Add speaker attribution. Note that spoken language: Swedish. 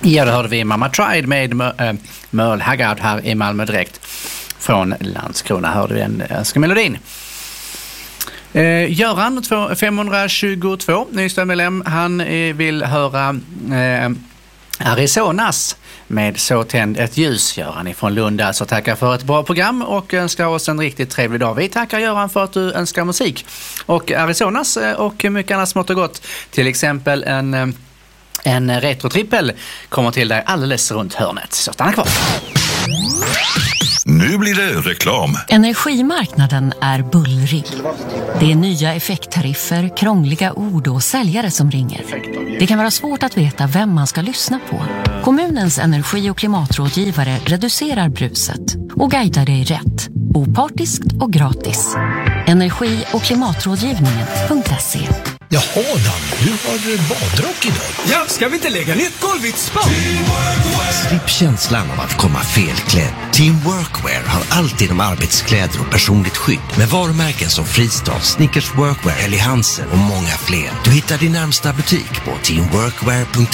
Speaker 1: Ja, då hörde vi Mamma Tried med Merle Haggard här i Malmö direkt. Från Landskrona hörde vi en önskemelodin. Göran 522, nystömmelem, han vill höra Arizonas med Så tänd ett ljus. Göran ifrån Lund, alltså tackar för ett bra program och önskar oss en riktigt trevlig dag. Vi tackar Göran för att du önskar musik. Och Arizonas och mycket annat smått och gott. Till exempel en retrotrippel kommer till dig alldeles runt hörnet. Så stanna kvar.
Speaker 2: Nu blir det reklam.
Speaker 3: Energimarknaden är bullrig. Det är nya effekttariffer, krångliga ord och säljare som ringer. Det kan vara svårt att veta vem man ska lyssna på. Kommunens energi- och klimatrådgivare reducerar bruset och guidar dig rätt. Opartiskt och gratis. Energi- och klimatrådgivningen.se.
Speaker 4: Jaha Dan, du har badrock idag.
Speaker 5: Ja, ska vi inte lägga nytt golv i ett spa?
Speaker 6: Slipp känslan av att komma felklädd. Team Workwear har alltid de arbetskläder och personligt skydd med varumärken som Fristad, Snickers Workwear, Helly Hansen och många fler. Du hittar din närmsta butik på teamworkwear.se.